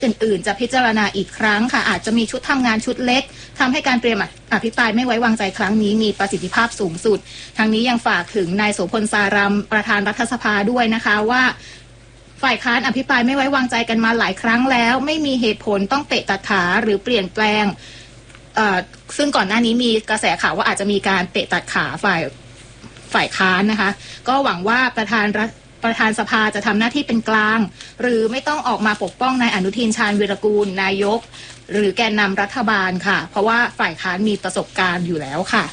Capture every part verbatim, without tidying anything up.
อื่นๆจะพิจารณาอีกครั้งค่ะอาจจะมีชุดทำงานชุดเล็กทำให้การเตรียมอภิปรายไม่ไว้วางใจครั้งนี้มีประสิทธิภาพสูงสุดทั้งนี้ยังฝากถึงนายโสพลสารัมประธานรัฐสภาด้วยนะคะว่าฝ่ายค้านอภิปรายไม่ไว้วางใจกันมาหลายครั้งแล้วไม่มีเหตุผลต้องเตะตัดขาหรือเปลี่ยนแปลงซึ่งก่อนหน้านี้มีกระแสข่าวว่าอาจจะมีการเตะตัดขาฝ่ายฝ่ายค้านนะคะก็หวังว่าประธานรัฐประธานสภาจะทำหน้าที่เป็นกลางหรือไม่ต้องออกมาปกป้องนายอนุทินชาญวีรกูลนายกหรือแกนนำรัฐบาลค่ะเพราะว่าฝ่ายค้านมีประสบการณ์อยู่แล้วค่ะ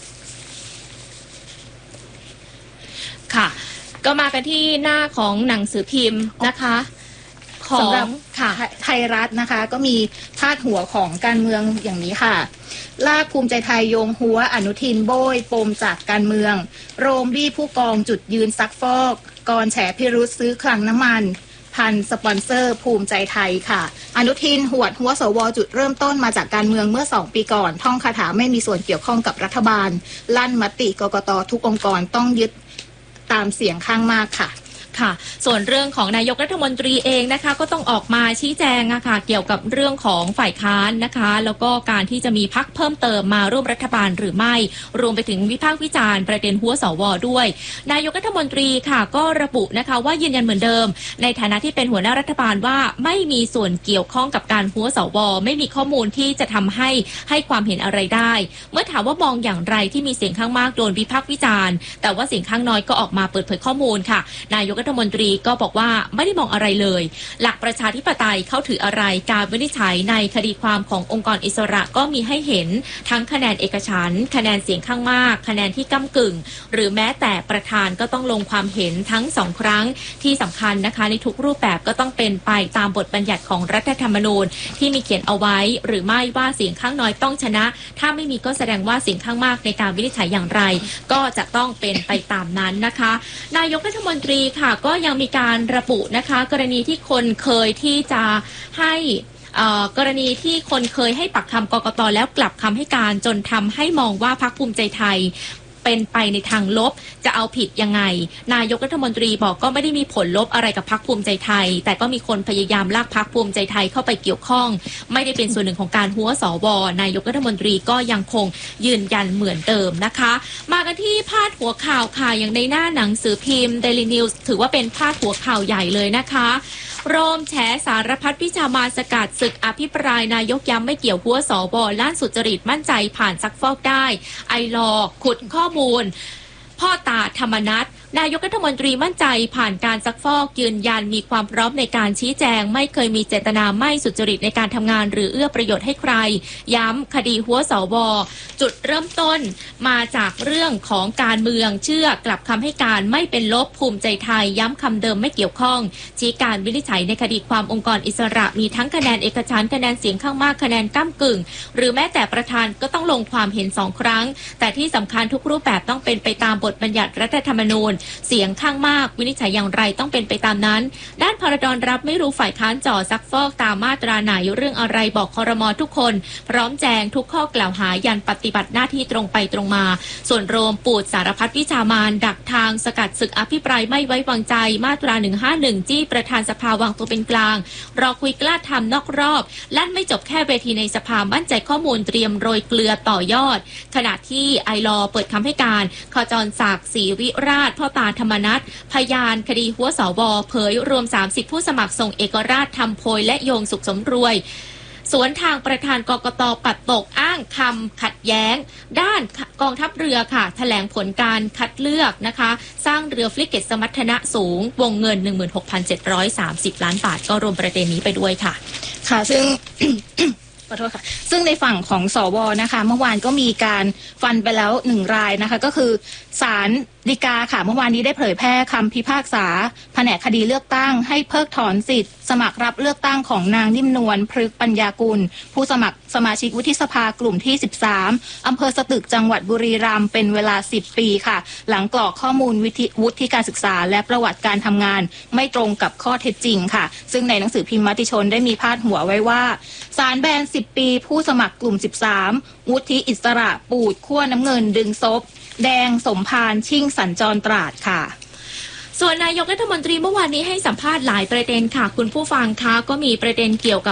ค่ะก็มากันที่หน้าของหนังสือพิมพ์นะคะของค่ะไทยรัฐนะคะก็มีพาดหัวของการเมืองอย่างนี้ค่ะลากภูมิใจไทยโยงหัวอนุทินโบยปมจากการเมืองโรมบี้ผู้กองจุดยืนซักฟอกกรแฉพิรุษซื้อคลังน้ำมันพันสปอนเซอร์ภูมิใจไทยค่ะอนุทินหวดหัวสวจุดเริ่มต้นมาจากการเมืองเมื่อสองปีก่อนท่องคาถาไม่มีส่วนเกี่ยวข้องกับรัฐบาลลั่นมติกกต.ทุกองค์กรต้องยึดตามเสียงข้างมากค่ะค่ะส่วนเรื่องของนายกรัฐมนตรีเองนะคะก็ต้องออกมาชี้แจงอะค่ะเกี่ยวกับเรื่องของฝ่ายค้านนะคะแล้วก็การที่จะมีพรรคเพิ่มเติมมาร่วมรัฐบาลหรือไม่รวมไปถึงวิพากษ์วิจารณ์ประเด็นหัวสวด้วยนายกรัฐมนตรีค่ะก็ระบุนะคะว่ายืนยันเหมือนเดิมในฐานะที่เป็นหัวหน้ารัฐบาลว่าไม่มีส่วนเกี่ยวข้องกับการหัวสวไม่มีข้อมูลที่จะทำให้ให้ความเห็นอะไรได้เมื่อถามว่ามองอย่างไรที่มีเสียงข้างมากโดนวิพากษ์วิจารณ์แต่ว่าเสียงข้างน้อยก็ออกมาเปิดเผยข้อมูลค่ะนายกรัฐมนตรีก็บอกว่าไม่ได้มองอะไรเลยหลักประชาธิปไตยเขาถืออะไรการวินิจฉัยในคดีความขององค์กรอิสระก็มีให้เห็นทั้งคะแนนเอกฉันท์คะแนนเสียงข้างมากคะแนนที่ก้ำกึ่งหรือแม้แต่ประธานก็ต้องลงความเห็นทั้งสองครั้งที่สำคัญนะคะในทุกรูปแบบก็ต้องเป็นไปตามบทบัญญัติของรัฐธรรมนูญที่มีเขียนเอาไว้หรือไม่ว่าเสียงข้างน้อยต้องชนะถ้าไม่มีก็แสดงว่าเสียงข้างมากในการวินิจฉัยอย่างไรก็จะต้องเป็นไปตามนั้นนะคะนายกรัฐมนตรีค่ะก็ยังมีการระบุนะคะกรณีที่คนเคยที่จะให้กรณีที่คนเคยให้ปักคำกกต.แล้วกลับคำให้การจนทำให้มองว่าพรรคภูมิใจไทยเป็นไปในทางลบจะเอาผิดยังไงนายกรัฐมนตรีบอกก็ไม่ได้มีผลลบอะไรกับพรรคภูมิใจไทยแต่ก็มีคนพยายามลากพรรคภูมิใจไทยเข้าไปเกี่ยวข้องไม่ได้เป็นส่วนหนึ่งของการหัวสวนายกรัฐมนตรีก็ยังคงยืนยันเหมือนเดิมนะคะมากันที่พาดหัวข่าวค่ะอย่างในหน้าหนังสือพิมพ์ Daily News ถือว่าเป็นพาดหัวข่าวใหญ่เลยนะคะโรมแฉสารพัดวิชามาสกัดศึกอภิปรายนายกย้ำไม่เกี่ยวหัวสวล้านสุจริตมั่นใจผ่านซักฟอกได้ไอลอขุดข้อมูลพ่อตาธรรมนัสนายกรัฐมนตรีมั่นใจผ่านการซักฟอกยืนยันมีความพร้อมในการชี้แจงไม่เคยมีเจตนาไม่สุจริตในการทำงานหรือเอื้อประโยชน์ให้ใครย้ำคดีหัวสวจุดเริ่มต้นมาจากเรื่องของการเมืองเชื่อกลับคำให้การไม่เป็นลบภูมิใจไทยย้ำคำเดิมไม่เกี่ยวข้องชี้การวินิจฉัยในคดีความองค์กรอิสระมีทั้งคะแนนเอกฉันท์คะแนนเสียงข้างมากคะแนนก้ำกึ่งหรือแม้แต่ประธานก็ต้องลงความเห็นสองครั้งแต่ที่สำคัญทุกรูปแบบต้องเป็นไปตามบทบัญญัติรัฐธรรมนูญเสียงข้างมากวินิจฉัยอย่างไรต้องเป็นไปตามนั้นด้านพรดรรับไม่รู้ฝ่ายค้านจ่อซักฟอกตามมาตราไหนเรื่องอะไรบอกครม.ทุกคนพร้อมแจงทุกข้อกล่าวหายันปฏิบัติหน้าที่ตรงไปตรงมาส่วนโรมปูดสารพัดวิชามารดักทางสกัดศึกอภิปรายไม่ไว้วางใจมาตราหนึ่งห้าหนึ่งจี้ประธานสภาวางตัวเป็นกลางรอคุยกล้าทำนอกรอบลั่นไม่จบแค่เวทีในสภามั่นใจข้อมูลเตรียมโรยเกลือต่อยอดขณะที่ไอลอเปิดคำให้การขจรศักดิ์ศรีวิราชพ่อตาธรรมนัสพยานคดีหัวสวเผยรวมสามสิบผู้สมัครส่งเอกราชทำโพยและโยงสุขสมรวยสวนทางประธานกกต.ปัดตกอ้างคำขัดแย้งด้านกองทัพเรือค่ะแถลงผลการคัดเลือกนะคะสร้างเรือฟริเกตสมรรถนะสูงวงเงิน หนึ่งหมื่นหกพันเจ็ดร้อยสามสิบ ล้านบาทก็รวมประเด็นนี้ไปด้วยค่ะค่ะซึ่ง ขอโทษค่ะซึ่งในฝั่งของสวนะคะเมื่อวานก็มีการฟันไปแล้วหนึ่งรายนะคะก็คือศาลฎีกาค่ะเมื่อวานนี้ได้เผยแพร่คำพิพากษาแผนกคดีเลือกตั้งให้เพิกถอนสิทธิ์สมัครรับเลือกตั้งของนางนิ่มนวลพฤกษ์ปัญญากุลผู้สมัครสมาชิกวุฒิสภากลุ่มที่สิบสามอำเภอสตึกจังหวัดบุรีรัมย์เป็นเวลาสิบปีค่ะหลังกรอกข้อมูลวุฒิการศึกษาและประวัติการทำงานไม่ตรงกับข้อเท็จจริงค่ะซึ่งในหนังสือพิมพ์มติชนได้มีพาดหัวไว้ว่าศาลแบนสิบปีผู้สมัครกลุ่มสิบสามวุฒิอิสระปูดขั้วน้ำเงินดึงซบแดงสมพานชิ่งสัญจรตราดค่ะส่วนนายกรัฐมนตรีเมื่อวานนี้ให้สัมภาษณ์หลายประเด็นค่ะคุณผู้ฟังคะก็มีประเด็นเกี่ยวกับ